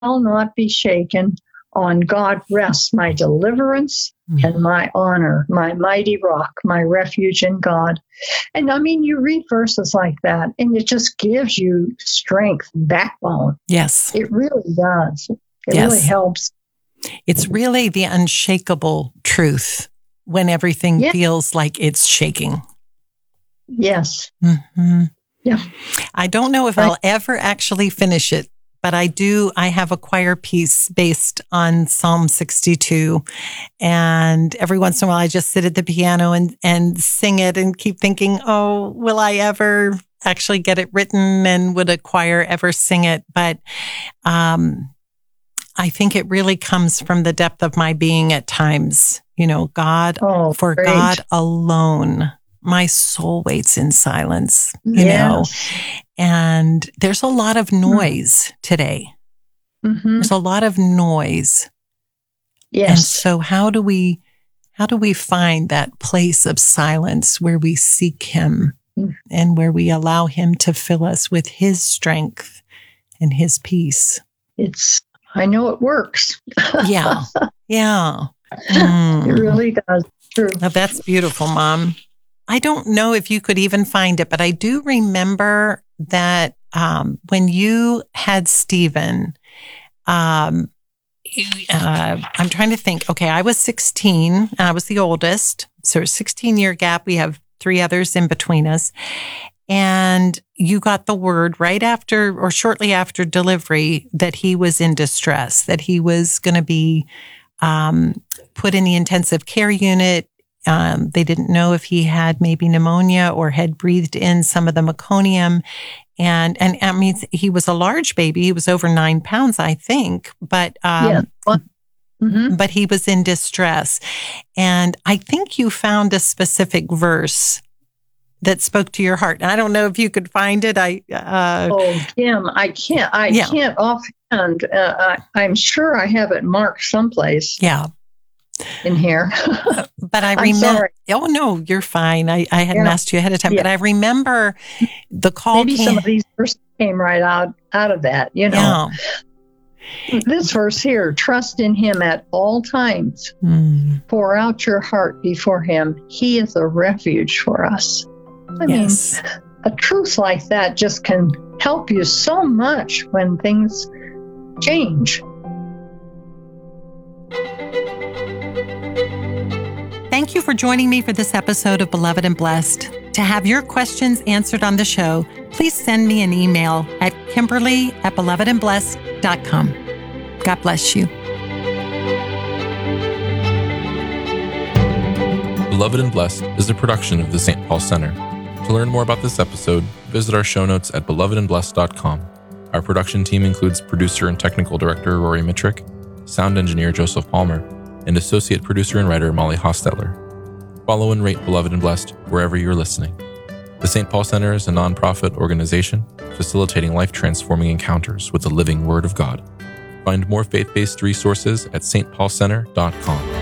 not be shaken. On God rests my deliverance and my honor, my mighty rock, my refuge in God. And I mean, you read verses like that, and it just gives you strength, backbone. Yes. It really does. It really helps. It's really the unshakable truth when everything feels like it's shaking. Yes. Mm-hmm. Yeah. I don't know if I'll ever actually finish it, but I have a choir piece based on Psalm 62. And every once in a while, I just sit at the piano and sing it and keep thinking, oh, will I ever actually get it written? And would a choir ever sing it? But I think it really comes from the depth of my being at times. God, great. God alone, my soul waits in silence, you know. And there's a lot of noise today. Mm-hmm. There's a lot of noise. Yes. And so how do we find that place of silence where we seek him and where we allow him to fill us with his strength and his peace? I know it works. Yeah. It really does. True. Oh, that's beautiful, Mom. I don't know if you could even find it, but I do remember that when you had Stephen, I'm trying to think. Okay, I was 16 and I was the oldest. So a 16-year gap. We have 3 others in between us. And you got the word right after or shortly after delivery that he was in distress, that he was going to be put in the intensive care unit. They didn't know if he had maybe pneumonia or had breathed in some of the meconium. And I mean, he was a large baby. He was over 9 pounds, I think, but he was in distress. And I think you found a specific verse that spoke to your heart. And I don't know if you could find it. Kim, I can't offhand. I'm sure I have it marked someplace. Yeah. In here. But I remember, oh no, you're fine. I hadn't asked you ahead of time, but I remember the call. Maybe some of these verses came right out of that, Yeah. This verse here, trust in him at all times. Pour out your heart before him. He is a refuge for us. I mean, a truth like that just can help you so much when things change. Thank you for joining me for this episode of Beloved and Blessed. To have your questions answered on the show, please send me an email at Kimberly@belovedandblessed.com. God bless you. Beloved and Blessed is a production of the St. Paul Center. To learn more about this episode, visit our show notes at belovedandblessed.com. Our production team includes producer and technical director Rory Mitrick, sound engineer Joseph Palmer, and associate producer and writer Molly Hostetler. Follow and rate Beloved and Blessed wherever you're listening. The St. Paul Center is a nonprofit organization facilitating life-transforming encounters with the living Word of God. Find more faith-based resources at stpaulcenter.com.